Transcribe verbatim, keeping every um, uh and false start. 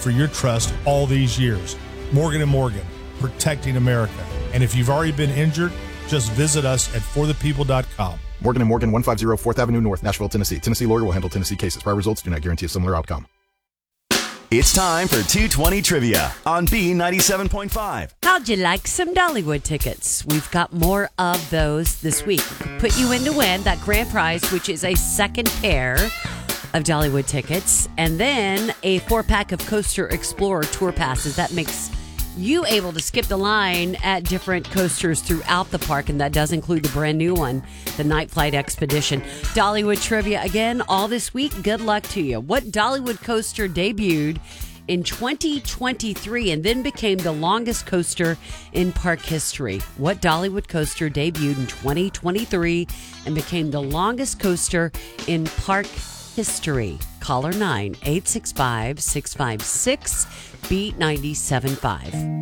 for your trust all these years. Morgan and Morgan, protecting America. And if you've already been injured, just visit us at for the people dot com. Morgan and Morgan, one fifty fourth Avenue North, Nashville, Tennessee. Tennessee lawyer will handle Tennessee cases. Prior results do not guarantee a similar outcome. It's time for two twenty Trivia on B ninety-seven point five. How'd you like some Dollywood tickets? We've got more of those this week. Put you in to win that grand prize, which is a second pair of Dollywood tickets, and then a four-pack of Coaster Explorer tour passes. That makes you able to skip the line at different coasters throughout the park, and that does include the brand new one, the Night Flight Expedition. Dollywood trivia again all this week. Good luck to you. What Dollywood coaster debuted in twenty twenty-three and then became the longest coaster in park history? What Dollywood coaster debuted in twenty twenty-three and became the longest coaster in park history? Caller nine eight six five, six five six, B nine seven five.